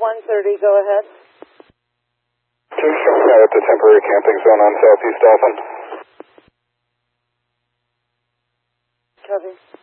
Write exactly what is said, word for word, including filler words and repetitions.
one thirty, go ahead. Two showing at the temporary camping zone on Southeast Dolphin. Copy.